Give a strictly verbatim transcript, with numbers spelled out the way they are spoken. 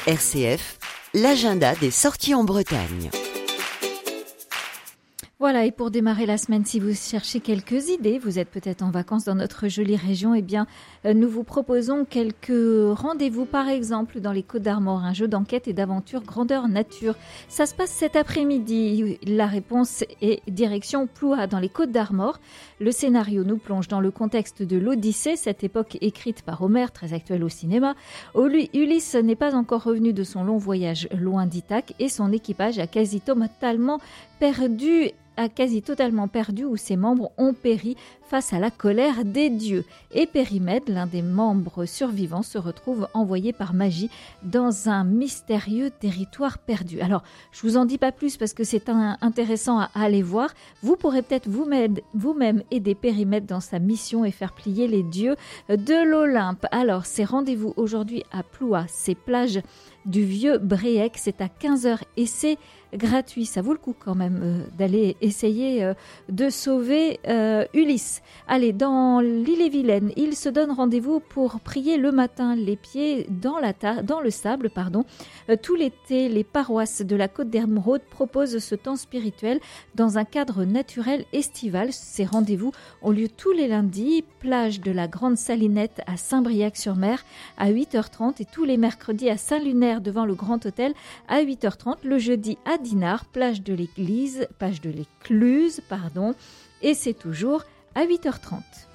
R C F, l'agenda des sorties en Bretagne. Voilà, et pour démarrer la semaine, si vous cherchez quelques idées, vous êtes peut-être en vacances dans notre jolie région, eh bien, nous vous proposons quelques rendez-vous, par exemple, dans les Côtes-d'Armor, un jeu d'enquête et d'aventure grandeur nature. Ça se passe cet après-midi. La réponse est direction Ploua, dans les Côtes-d'Armor. Le scénario nous plonge dans le contexte de l'Odyssée, cette époque écrite par Homère, très actuelle au cinéma. Ulysse n'est pas encore revenu de son long voyage loin d'Ithaque et son équipage a quasi totalement perdu a quasi totalement perdu où ses membres ont péri face à la colère des dieux. Et Périmède, l'un des membres survivants, se retrouve envoyé par magie dans un mystérieux territoire perdu. Alors, je vous en dis pas plus parce que c'est un, intéressant à, à aller voir. Vous pourrez peut-être vous-même, vous-même aider Périmède dans sa mission et faire plier les dieux de l'Olympe. Alors, c'est rendez-vous aujourd'hui à Ploua, ces plages du vieux Bréhec, c'est à quinze heures et c'est gratuit. Ça vaut le coup quand même euh, d'aller essayer euh, de sauver euh, Ulysse. Allez, dans l'Ille-et-Vilaine, il se donne rendez-vous pour prier le matin, les pieds dans, la ta- dans le sable. Pardon. Euh, tout l'été, les paroisses de la Côte d'Emeraude proposent ce temps spirituel dans un cadre naturel estival. Ces rendez-vous ont lieu tous les lundis, plage de la Grande Salinette à Saint-Briac-sur-Mer à huit heures trente et tous les mercredis à Saint-Lunaire devant le Grand Hôtel à huit heures trente, le jeudi à Dinard, plage de l'église, plage de l'écluse, pardon, et c'est toujours à huit heures trente.